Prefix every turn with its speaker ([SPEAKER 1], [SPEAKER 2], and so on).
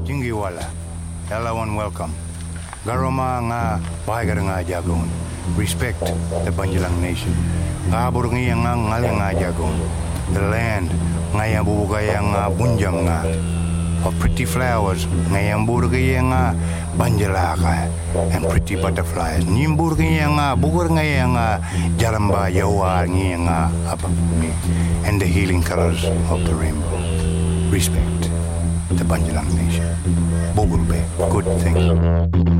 [SPEAKER 1] Jingiwala, Elawan welcome. Garoma nga pahagar nga jagon. Respect the Banjalang nation. Kabur nga ngaling nga jagon. The land nga bubugay nga bunjam nga. Of pretty flowers nga burgay nga banjalaka and pretty butterflies. Nimburgay nga bugur nga jaramba yawa nga apapumi and the healing colors of the rainbow. Respect the Banjalang nation. Bugurbe, good thing.